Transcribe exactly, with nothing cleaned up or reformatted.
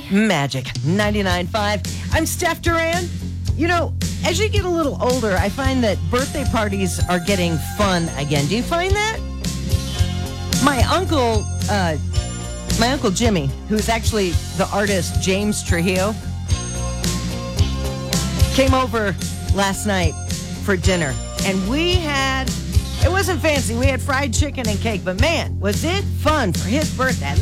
Magic ninety-nine point five. I'm Steph Duran. You know, as you get a little older, I find that birthday parties are getting fun again. Do you find that? My uncle, uh, my uncle Jimmy, who's actually the artist James Trujillo, came over last night for dinner, and we had, it wasn't fancy, we had fried chicken and cake, but man, was it fun for his birthday.